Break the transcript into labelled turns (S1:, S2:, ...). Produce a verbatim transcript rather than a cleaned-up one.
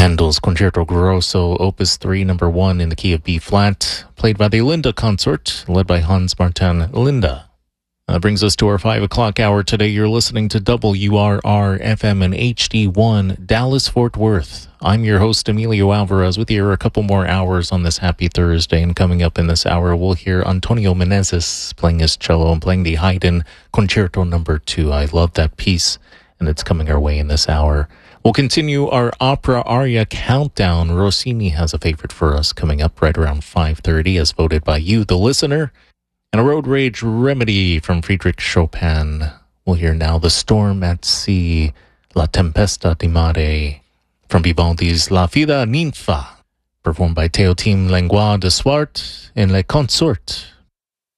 S1: Handel's Concerto Grosso, Opus three, number one in the key of B-flat, played by the Linda Consort, led by Hans Martin Linda. That brings us to our five o'clock hour today. You're listening to W R R F M and H D one, Dallas-Fort Worth. I'm your host, Emilio Alvarez, with you a couple more hours on this happy Thursday. And coming up in this hour, we'll hear Antonio Menezes playing his cello and playing the Haydn Concerto number two. I love that piece, and it's coming our way in this hour. We'll continue our opera aria countdown. Rossini has a favorite for us coming up right around five thirty, as voted by you, the listener. And a road rage remedy from Friedrich Chopin. We'll hear now The Storm at Sea, La Tempesta di Mare, from Vivaldi's La Fida Ninfa, performed by Teotim Langlois de Swart in Le Consort.